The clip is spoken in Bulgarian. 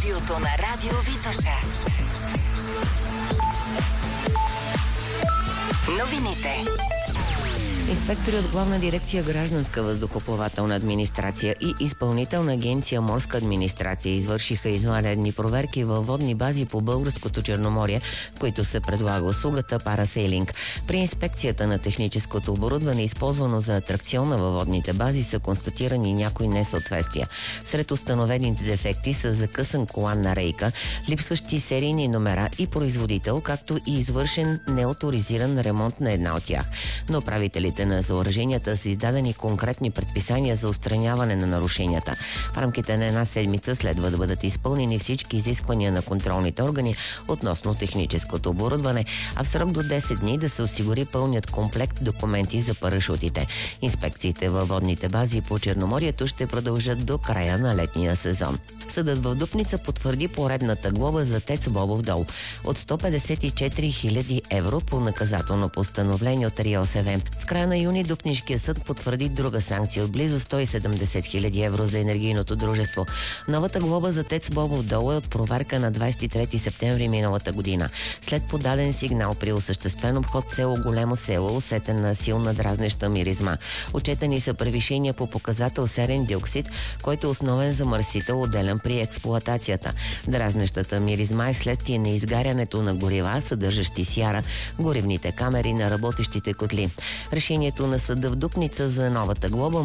студиото на Радио Витоша. Новините. Инспектори от Главна дирекция Гражданска въздухоплавателна администрация и Изпълнителна агенция Морска администрация извършиха извънредни проверки във водни бази по Българското Черноморие, в които се предлага услугата парасейлинг. При инспекцията на техническото оборудване, използвано за атракциона във водните бази, са констатирани някои несъответствия. Сред установените дефекти са закъсан коланна рейка, липсващи серийни номера и производител, както и извършен неоторизиран ремонт на една от тях. Но управителите на съоръженията са издадени конкретни предписания за отстраняване на нарушенията. В рамките на една седмица следва да бъдат изпълнени всички изисквания на контролните органи относно техническото оборудване, а в срок до 10 дни да се осигури пълният комплект документи за парашутите. Инспекциите във водните бази по Черноморието ще продължат до края на летния сезон. Съдът в Дупница потвърди поредната глоба за ТЕЦ Бобов дол от 154 000 евро по наказателно постановление от РИОСВ. В края на юни Дупнишкия съд потвърди друга санкция от близо 170 000 евро за енергийното дружество. Новата глоба за ТЕЦ Бобов дол е от проверка на 23 септември миналата година. След подаден сигнал при осъществен обход село Големо село, усетен на силна дразнеща миризма. Отчетени са превишения по показател серен диоксид, който е основен замърсител, отделен при експлоатацията. Дразнещата миризма е следствие на изгарянето на горива, съдържащи сяра, горивните камери на работещите котли. Решението на съда в Дупница за новата глоба